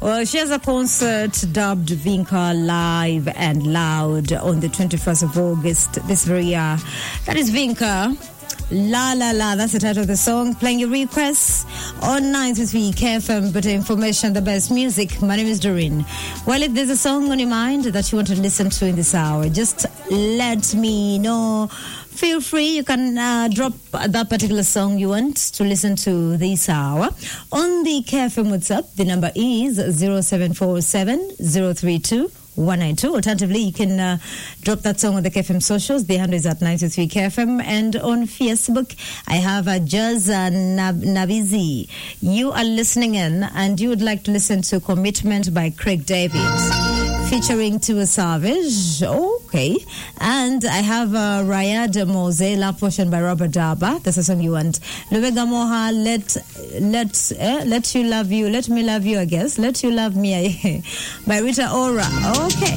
Well, she has a concert dubbed Vinka Live and Loud on the 21st of August this very year. That is Vinka. La La La, that's the title of the song. Playing your requests on 93 KFM, better information, the best music. My name is Doreen. Well, if there's a song on your mind that you want to listen to in this hour, just let me know. Feel free, you can drop that particular song you want to listen to this hour. On the KFM WhatsApp, the number is 0747 032 192. Alternatively, you can drop that song on the KFM socials. The handle is at 93 KFM. And on Facebook, I have Jazz Nabizi. You are listening in and you would like to listen to Commitment by Craig David, featuring Tua Savage. Okay. And I have Rayad Mose, Love Potion by Robert Daba. That's the song you want. Lubega Moha, Let You Love You. Let Me Love You, I guess. Let You Love Me by Rita Ora. Okay.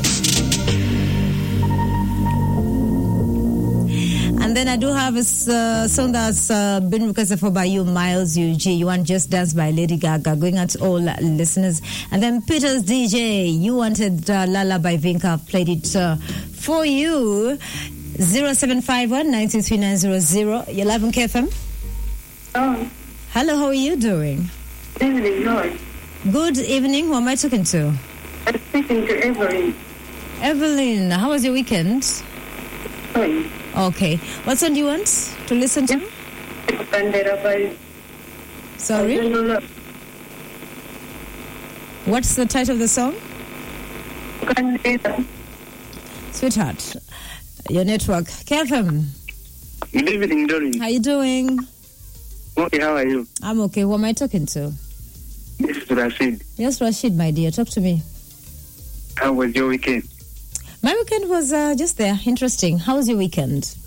And then I do have a song that's been requested for by you, Miles UG. You want Just Dance by Lady Gaga, going out to all listeners. And then Peter's DJ, you wanted Lala by Vinka. I've played it for you. 0751 93900. You're live on KFM. Oh. Hello, how are you doing? Good evening, Lord. Good evening. Who am I talking to? I'm speaking to Evelyn. Evelyn, how was your weekend? Fine. Okay. What song do you want to listen to? Bandera by... Sorry? What's the title of the song? Bandera. Sweetheart, your network. KFM. Good evening, Doreen. How you doing? Okay, how are you? I'm okay. Who am I talking to? This is Rashid. Yes, Rashid, my dear. Talk to me. How was your weekend? My weekend was just there. Interesting. How was your weekend?